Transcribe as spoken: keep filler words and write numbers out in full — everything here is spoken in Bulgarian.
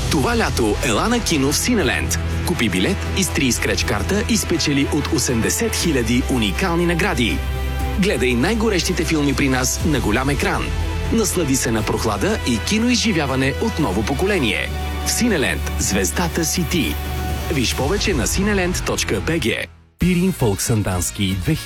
Това лято ела на кино в Синеленд. Купи билет, изтри скреч карта и спечели от осемдесет хиляди уникални награди. Гледай най-горещите филми при нас на голям екран. Наслади се на прохлада и киноизживяване от ново поколение. В Синеленд звездата си ти. Виж повече на синеленд точка би джи. Пирин Фолк Сандански